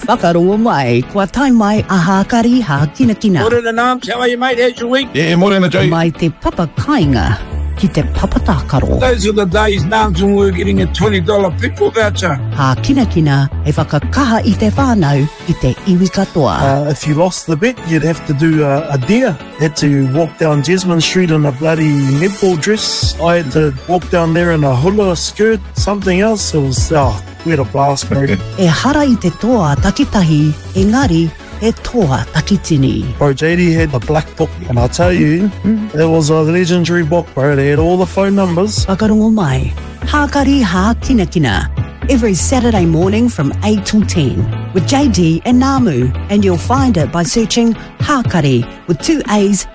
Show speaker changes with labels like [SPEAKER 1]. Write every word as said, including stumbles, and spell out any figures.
[SPEAKER 1] Whakarongo mai, kua tai mai a Hākari ha kina kina.
[SPEAKER 2] Morena Nams, how are you, mate? How's your week?
[SPEAKER 3] Yeah, morena, Jay.
[SPEAKER 1] Mai te papa kainga ki te papa tākaro.
[SPEAKER 2] Those are the days Nams when we were getting a twenty dollar petrol voucher.
[SPEAKER 1] Ha kina kina e whakakaha i te whānau i te iwi katoa.
[SPEAKER 4] Uh, if you lost the bet, you'd have to do uh, a dare. Had to walk down Jasmine Street in a bloody netball dress. I had to walk down there in a hula skirt, something else. It was, oh, we had a blast, bro.
[SPEAKER 1] E hara i te toa takitahi, engari e toa takitini.
[SPEAKER 4] Bro, J D had the black book, and I'll tell you, it was a legendary book, bro. They had all the phone numbers.
[SPEAKER 1] Whakarongo mai, Hākari ha kina kina. Every Saturday morning from eight till ten with J D and Namu, and you'll find it by searching Hākari with two A's